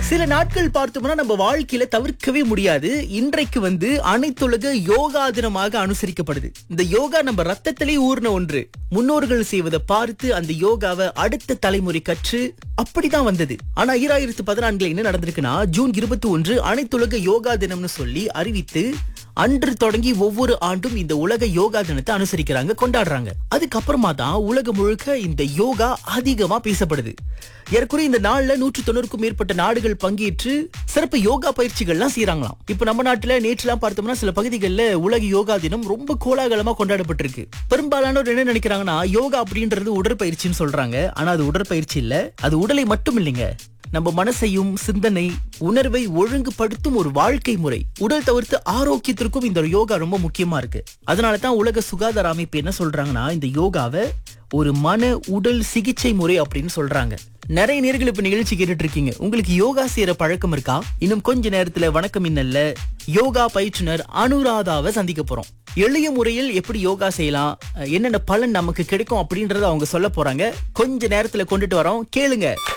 சில நாட்கள் பார்த்தோம்னா நம்ம வாழ்க்கையில தவிர்க்கவே முடியாது. இன்றைக்கு அனைத்துலக யோகா தினமாக அனுசரிக்கப்படுது. இந்த யோகா நம்ம ரத்தத்திலே ஊர்ன ஒன்று. முன்னோர்கள் செய்வதை பார்த்து அந்த யோகாவை அடுத்த தலைமுறை கற்று அப்படிதான் வந்தது. ஆனா 2014 என்ன நடந்திருக்குன்னா, ஜூன் 21 அனைத்துலக யோகா தினம்னு சொல்லி அறிவித்து அன்று தொடங்கி ஒவ்வொரு ஆண்டும் இந்த உலக யோகா தினத்தை அனுசரிக்கிறாங்க, கொண்டாடுறாங்க. அதுக்கப்புறமா தான் உலகம் முழுக்க இந்த யோகா அதிகமா பேசப்படுது. ஏற்குறைய இந்த நாள்ல 190க்கும் மேற்பட்ட நாடுகள் பங்கேற்று சிறப்பு யோகா பயிற்சிகள்லாம் செய்யறாங்களாம். இப்ப நம்ம நாட்டுல நேற்றுலாம் பார்த்தோம்னா சில பகுதிகளில் உலக யோகா தினம் ரொம்ப கோலாகலமா கொண்டாடப்பட்டிருக்கு. பெரும்பாலானோர் என்ன நினைக்கிறாங்கன்னா, யோகா அப்படின்றது உடற்பயிற்சின்னு சொல்றாங்க. ஆனா அது உடற்பயிற்சி இல்ல, அது உடலை மட்டும் இல்லைங்க, நம்ம மனசையும் சிந்தனை உணர்வை ஒழுங்குபடுத்தும் ஒரு வாழ்க்கை முறை. உடல் தவிர்த்து ஆரோக்கியத்திற்கும் இந்த யோகா ரொம்ப முக்கியமா இருக்கு. அதனாலதான் உலக சுகாதார அமைப்பு என்ன சொல்றாங்கன்னா, இந்த யோகாவை ஒரு மன உடல் சிகிச்சை முறை அப்படின்னு சொல்றாங்க. நிறைய நேர்கள் இப்ப நிகழ்ச்சி கேட்டுட்டு இருக்கீங்க. உங்களுக்கு யோகா செய்யற பழக்கம் இருக்கா? இன்னும் கொஞ்ச நேரத்துல வணக்கம் இன்னல்ல யோகா பயிற்றுனர் அனுராதாவை சந்திக்க போறோம். எளிய முறையில் எப்படி யோகா செய்யலாம், என்னென்ன பலன் நமக்கு கிடைக்கும் அப்படின்றத அவங்க சொல்ல போறாங்க. கொஞ்ச நேரத்துல கொண்டுட்டு வரோம், கேளுங்க.